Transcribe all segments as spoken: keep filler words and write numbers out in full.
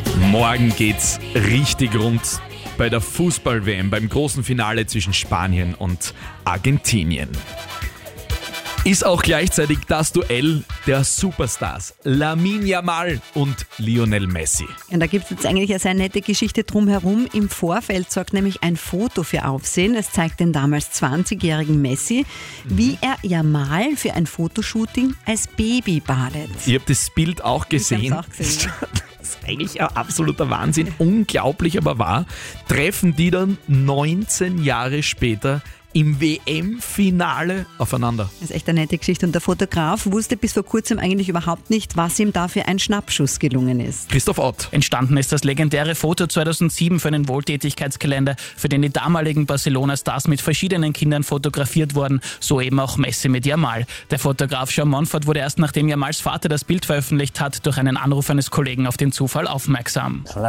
Morgen geht's richtig rund bei der Fußball-W M, beim großen Finale zwischen Spanien und Argentinien. Ist auch gleichzeitig das Duell der Superstars Lamine Yamal und Lionel Messi. Und da gibt es jetzt eigentlich eine sehr nette Geschichte drumherum. Im Vorfeld sorgt nämlich ein Foto für Aufsehen. Es zeigt den damals zwanzigjährigen Messi, wie er Yamal für ein Fotoshooting als Baby badet. Ich habe das Bild auch gesehen. Ich hab's auch gesehen. Das ist eigentlich ein absoluter Wahnsinn, unglaublich aber wahr. Treffen die dann neunzehn Jahre später im W M-Finale aufeinander. Das ist echt eine nette Geschichte. Und der Fotograf wusste bis vor kurzem eigentlich überhaupt nicht, was ihm da für ein Schnappschuss gelungen ist. Christoph Ott. Entstanden ist das legendäre Foto zweitausendsieben für einen Wohltätigkeitskalender, für den die damaligen Barcelona-Stars mit verschiedenen Kindern fotografiert wurden, so eben auch Messi mit Yamal. Der Fotograf Jean Monfort wurde erst nachdem Yamals Vater das Bild veröffentlicht hat, durch einen Anruf eines Kollegen auf den Zufall aufmerksam. Es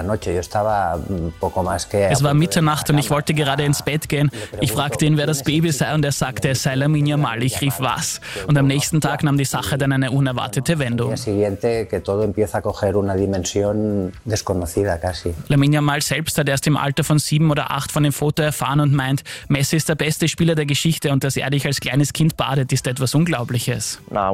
war Mitternacht und ich wollte gerade ins Bett gehen. Ich fragte ihn, wer das Baby sei, und er sagte, es sei Lamine Yamal. Ich rief, was? Und am nächsten Tag nahm die Sache dann eine unerwartete Wendung. Lamine Yamal selbst hat erst im Alter von sieben oder acht von dem Foto erfahren und meint, Messi ist der beste Spieler der Geschichte und dass er dich als kleines Kind badet, ist etwas Unglaubliches. Der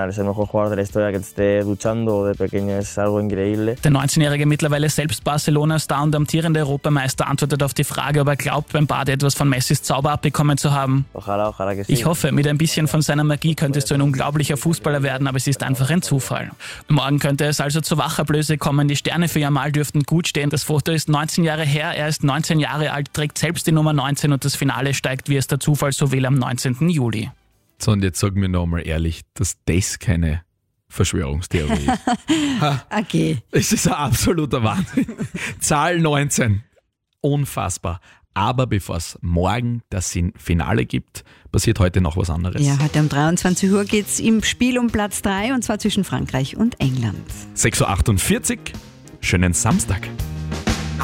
neunzehnjährige mittlerweile selbst Barcelona-Star und amtierende Europameister antwortet auf die Frage, ob er glaubt, beim Bade etwas von Messis Zauber abbekommen zu haben. Ich hoffe, mit ein bisschen von seiner Magie könntest du ein unglaublicher Fußballer werden, aber es ist einfach ein Zufall. Morgen könnte es also zur Wachablöse kommen. Die Sterne für Yamal dürften gut stehen. Das Foto ist neunzehn Jahre her, er ist neunzehn Jahre alt, trägt selbst die Nummer neunzehn und das Finale steigt, wie es der Zufall so will, am neunzehnten Juli. So, und jetzt sag mir nochmal ehrlich, dass das keine Verschwörungstheorie ist. Okay. Es ist ein absoluter Wahnsinn. Zahl neunzehn. Unfassbar. Aber bevor es morgen das Finale gibt, passiert heute noch was anderes. Ja, heute um dreiundzwanzig Uhr geht es im Spiel um Platz drei, und zwar zwischen Frankreich und England. sechs Uhr achtundvierzig. Schönen Samstag.